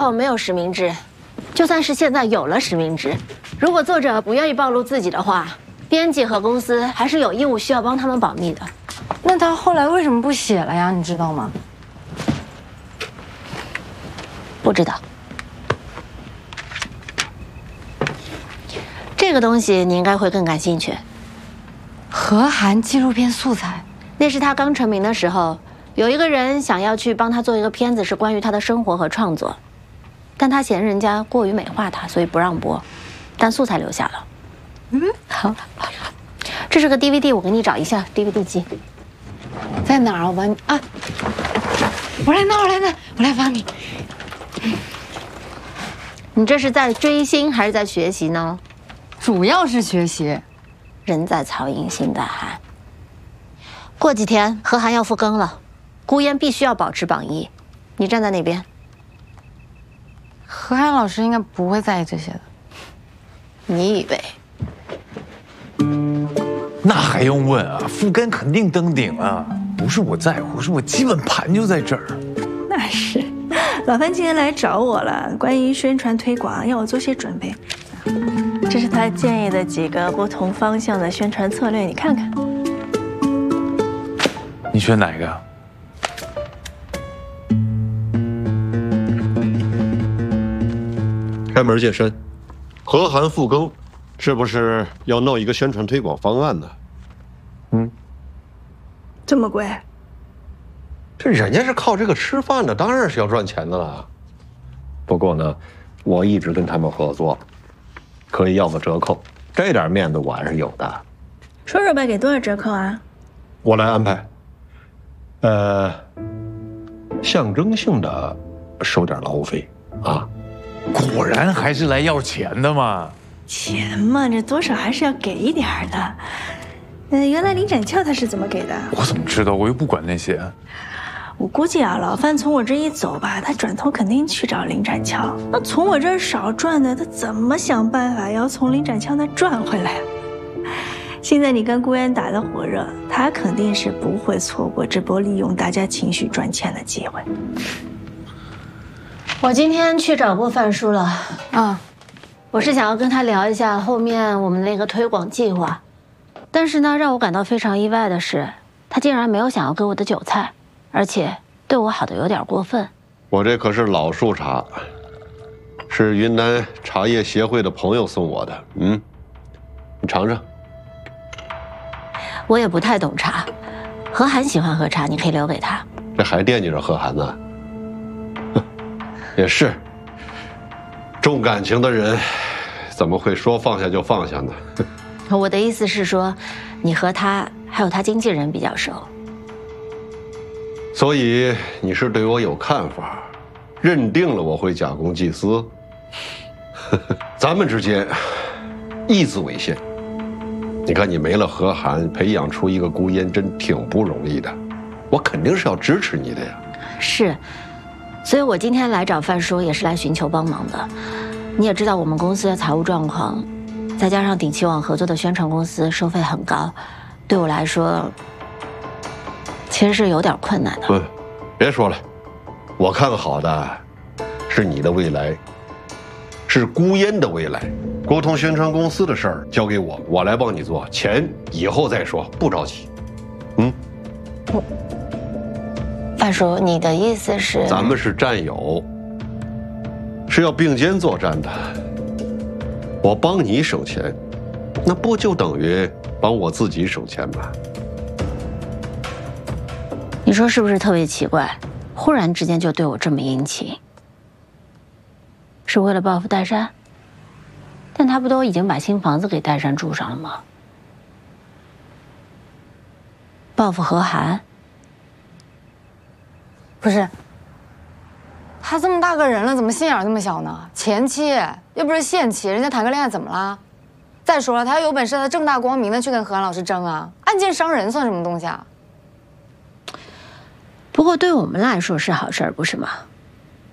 候没有实名制，就算是现在有了实名制，如果作者不愿意暴露自己的话，编辑和公司还是有义务需要帮他们保密的。 那他后来为什么不写了呀？你知道吗？ 不知道。这个东西你应该会更感兴趣。 何涵纪录片素材， 那是他刚成名的时候，有一个人想要去帮他做一个片子，是关于他的生活和创作，但他嫌人家过于美化他，所以不让播，但素材留下了。好，这是个 DVD， 我给你找一下 DVD 机， 在哪儿？我帮你啊，我来拿，我来帮你。 你这是在追星还是在学习呢？ 主要是学习。 人在曹营心在汉。过几天何涵要复更了，孤烟必须要保持榜一，你站在那边。 何涵老师应该不会在意这些的。 你以为？ 那还用问啊？复更肯定登顶啊！不是我在乎，是我基本盘就在这儿。 那是，老范今天来找我了，关于宣传推广，要我做些准备。这是他建议的几个不同方向的宣传策略，你看看。 你选哪个？ 开门见山，何涵复更，是不是要弄一个宣传推广方案呢？ 这么贵？ 这人家是靠这个吃饭的，当然是要赚钱的了。不过呢，我一直跟他们合作，可以要个折扣，这点面子我还是有的。 说说吧，给多少折扣啊？ 我来安排。象征性的收点劳务费啊。 果然还是来要钱的嘛。 钱嘛，这多少还是要给一点的。原来林展翘他是怎么给的？ 我怎么知道？我又不管那些。 我估计啊，老范从我这一走吧，他转头肯定去找林展翘。那从我这儿少赚的，他怎么想办法也要从林展翘那赚回来？现在你跟顾烟打得火热，他肯定是不会错过这波利用大家情绪赚钱的机会。 我今天去找过范叔了啊，我是想要跟他聊一下后面我们那个推广计划，但是呢，让我感到非常意外的是，他竟然没有想要割我的韭菜，而且对我好的有点过分。 我这可是老树茶，是云南茶叶协会的朋友送我的，你尝尝。 我也不太懂茶，何涵喜欢喝茶，你可以留给他。 这还惦记着何涵呢？也是，重感情的人，怎么会说放下就放下呢？ 我的意思是说，你和他还有他经纪人比较熟， 所以你是对我有看法，认定了我会假公济私。咱们之间义字为先。你看，你没了何涵，培养出一个孤烟真挺不容易的，我肯定是要支持你的呀。 是，所以我今天来找范叔也是来寻求帮忙的。你也知道我们公司的财务状况，再加上顶期网合作的宣传公司收费很高，对我来说其实是有点困难的。 别说了，我看好的是你的未来，是孤烟的未来。沟通宣传公司的事儿交给我，我来帮你做，钱以后再说，不着急。 范叔，你的意思是？ 咱们是战友，是要并肩作战的。我帮你省钱，那不就等于帮我自己省钱吗？ 你说是不是特别奇怪？忽然之间就对我这么殷勤，是为了报复戴珊？但他不都已经把新房子给戴珊住上了吗？报复何涵？ 不是，他这么大个人了，怎么心眼这么小呢？前妻又不是现妻，人家谈个恋爱怎么了？再说了，他有本事，他正大光明的去跟何涵老师争啊，暗箭伤人算什么东西啊？ 不过对我们来说是好事儿，不是吗？